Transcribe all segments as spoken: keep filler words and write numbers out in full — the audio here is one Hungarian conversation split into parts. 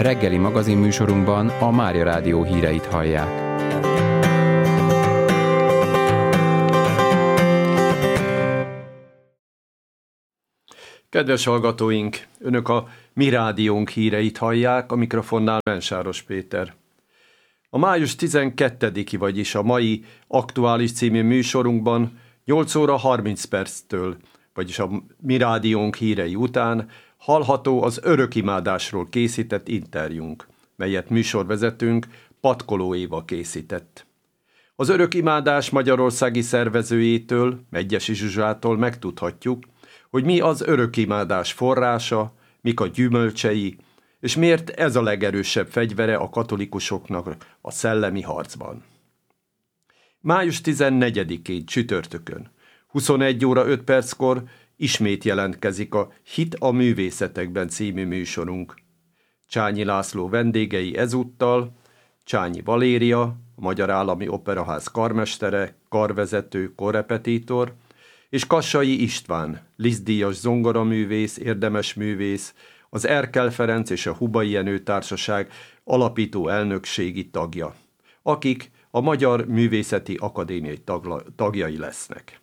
Reggeli magazinműsorunkban a Mária Rádió híreit hallják. Kedves hallgatóink, Önök a Mi Rádiónk híreit hallják, a mikrofonnál Mensáros Péter. A május tizenkettediki, vagyis a mai Aktuális című műsorunkban nyolc óra harminc perctől, vagyis a Mi Rádiónk hírei után hallható az örökimádásról készített interjúnk, melyet műsorvezetőnk Patkoló Éva készített. Az örökimádás magyarországi szervezőjétől, Medgyessy Zsuzsától megtudhatjuk, hogy mi az örökimádás forrása, mik a gyümölcsei, és miért ez a legerősebb fegyvere a katolikusoknak a szellemi harcban. május tizennegyedikén csütörtökön, huszonegy óra öt perckor ismét jelentkezik a Hit a művészetekben című műsorunk. Csányi László vendégei ezúttal Csányi Valéria, a Magyar Állami Operaház karmestere, karvezető, korrepetitor, és Kassai István, Liszt-díjas zongoraművész, érdemes művész, az Erkel Ferenc és a Hubai Jenő Társaság alapító elnökségi tagja, akik a Magyar Művészeti Akadémiai tagla, tagjai lesznek.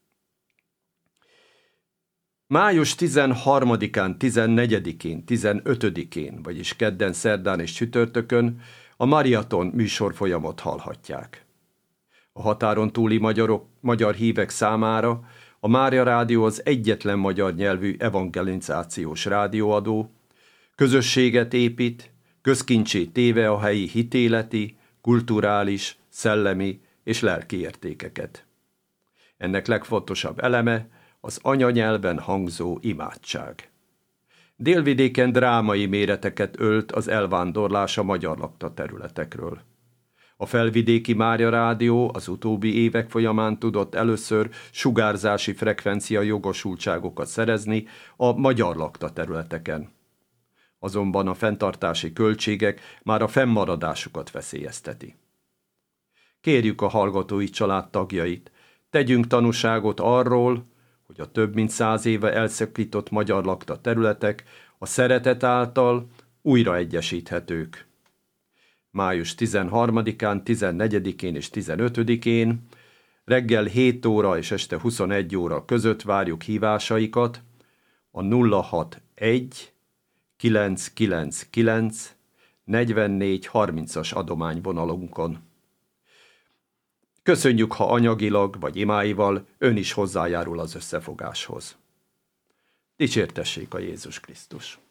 május tizenharmadikán, tizennegyedikén, tizenötödikén, vagyis kedden, szerdán és csütörtökön a Mariaton műsorfolyamot hallhatják. A határon túli magyarok, magyar hívek számára a Mária Rádió az egyetlen magyar nyelvű evangelizációs rádióadó, közösséget épít, közkincsé téve a helyi hitéleti, kulturális, szellemi és lelki értékeket. Ennek legfontosabb eleme az anyanyelven hangzó imádság. Délvidéken drámai méreteket ölt az elvándorlás a magyar lakta területekről. A felvidéki Mária Rádió az utóbbi évek folyamán tudott először sugárzási frekvencia jogosultságokat szerezni a magyar lakta területeken. Azonban a fenntartási költségek már a fennmaradásukat veszélyezteti. Kérjük a hallgatói család tagjait, tegyünk tanúságot arról, hogy a több mint száz éve elszakított magyar lakta területek a szeretet által újra egyesíthetők. május tizenharmadikán, tizennegyedikén és tizenötödikén reggel hét óra és este huszonegy óra között várjuk hívásaikat a nulla hatvanegy kilencszázkilencvenkilenc negyvennégy harmincas adományvonalunkon. Köszönjük, ha anyagilag vagy imáival ön is hozzájárul az összefogáshoz. Dicsértessék a Jézus Krisztus!